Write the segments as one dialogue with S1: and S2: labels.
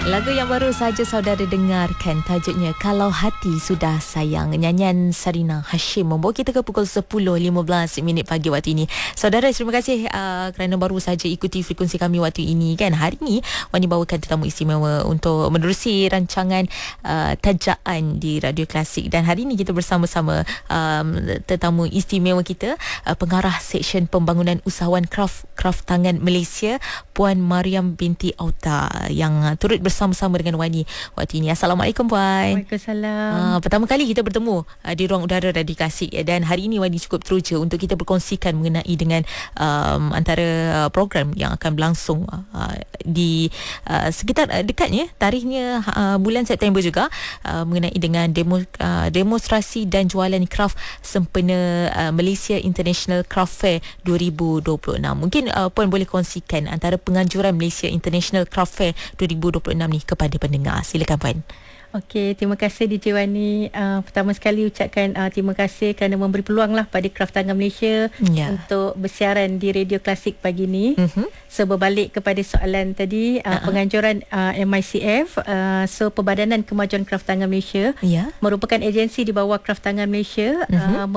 S1: Lagu yang baru saja saudara dengarkan tajuknya Kalau Hati Sudah Sayang, nyanyian Sarina Hashim membawa kita ke pukul 10.15 pagi waktu ini. Saudara, terima kasih kerana baru saja ikuti frekuensi kami waktu ini kan. Hari ini Wani bawakan tetamu istimewa untuk menerusi rancangan tajaan di Radio Klasik, dan hari ini kita bersama-sama tetamu istimewa kita, pengarah Seksyen Pembangunan Usahawan Kraf Tangan Malaysia, Puan Mariam binti Auta, yang turut bersama-sama dengan Wani waktu ini. Assalamualaikum Puan.
S2: Waalaikumsalam.
S1: Pertama kali kita bertemu di ruang udara Radio Klasik, dan hari ini Wani cukup teruja untuk kita berkongsikan mengenai dengan antara program yang akan berlangsung di sekitar dekatnya, tarikhnya bulan September juga, mengenai dengan demonstrasi dan jualan kraf sempena Malaysia International Craft Fair 2026. Mungkin Puan boleh kongsikan antara penganjuran Malaysia International Craft Fair 2026 ni kepada pendengar. Silakan Puan.
S2: Okey, terima kasih DJ Wani. Pertama sekali ucapkan terima kasih kerana memberi peluang lah pada Kraf Tangan Malaysia untuk bersiaran di Radio Klasik pagi ni. So berbalik kepada soalan tadi, penganjuran MICF, so Perbadanan Kemajuan Kraf Tangan Malaysia merupakan agensi di bawah Kraf Tangan Malaysia,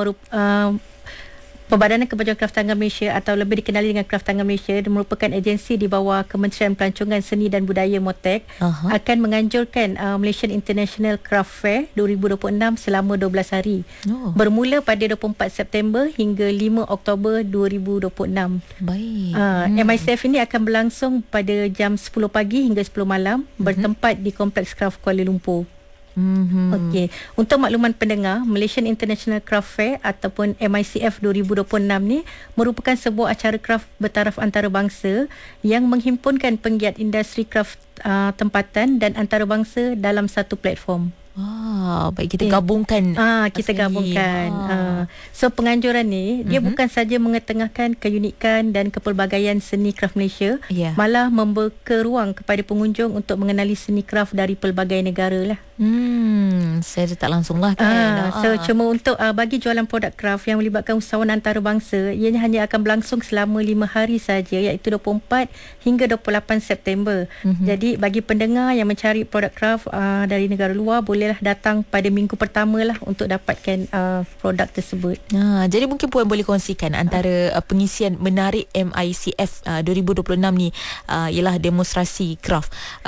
S2: Perbadanan Kemajuan Kraf Tangan Malaysia atau lebih dikenali dengan Kraf Tangan Malaysia merupakan agensi di bawah Kementerian Pelancongan Seni dan Budaya MOTEK, akan menganjurkan Malaysian International Craft Fair 2026 selama 12 hari. Bermula pada 24 September hingga 5 Oktober 2026.
S1: Baik.
S2: MICF ini akan berlangsung pada jam 10 pagi hingga 10 malam, bertempat di Kompleks Kraf Kuala Lumpur. Okey, untuk makluman pendengar, Malaysian International Craft Fair ataupun MICF 2026 ni merupakan sebuah acara kraf bertaraf antarabangsa yang menghimpunkan penggiat industri kraf tempatan dan antarabangsa dalam satu platform.
S1: Baik, kita gabungkan.
S2: Kita gabungkan. So penganjuran ni dia bukan saja mengetengahkan keunikan dan kepelbagaian seni kraf Malaysia, malah membuka ruang kepada pengunjung untuk mengenali seni kraf dari pelbagai negara lah.
S1: Saya tak langsung lah kan.
S2: So cuma untuk bagi jualan produk kraf yang melibatkan usahawan antarabangsa, ianya hanya akan berlangsung selama 5 hari saja, iaitu 24 hingga 28 September. Jadi bagi pendengar yang mencari produk kraf dari negara luar, bolehlah datang pada minggu pertama lah untuk dapatkan produk tersebut.
S1: Jadi mungkin Puan boleh kongsikan antara pengisian menarik MICF 2026 ni ialah demonstrasi kraf.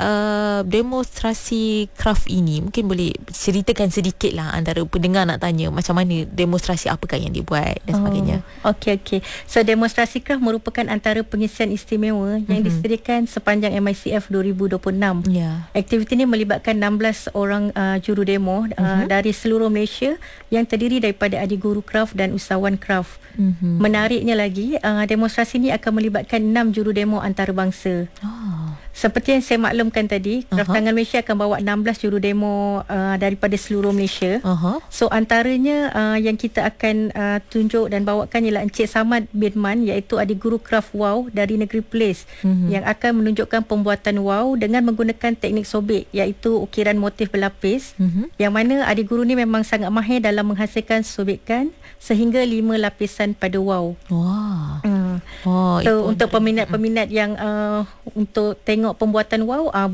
S1: Demonstrasi kraf ini mungkin boleh ceritakan sedikit lah, antara pendengar nak tanya macam mana demonstrasi apakah yang dibuat dan sebagainya.
S2: Okey. So demonstrasi kraf merupakan antara pengisian istimewa yang disediakan sepanjang MICF 2026. Aktiviti ini melibatkan 16 orang juru demo dari seluruh Malaysia yang terdiri daripada adik guru kraf dan usahawan kraf. Menariknya lagi, demonstrasi ini akan melibatkan 6 juru demo antarabangsa. Seperti yang saya maklumkan tadi, Kraf Tangan Malaysia akan bawa 16 juru demo daripada seluruh Malaysia. So antaranya yang kita akan tunjuk dan bawakan ialah Encik Samad bin Man, iaitu adik guru kraf wow dari negeri Perlis, yang akan menunjukkan pembuatan wow dengan menggunakan teknik sobek, iaitu ukiran motif berlapis, yang mana adik guru ni memang sangat mahir dalam menghasilkan sobekan sehingga 5 lapisan pada wow. So untuk peminat-peminat yang untuk tengok pembuatan wow,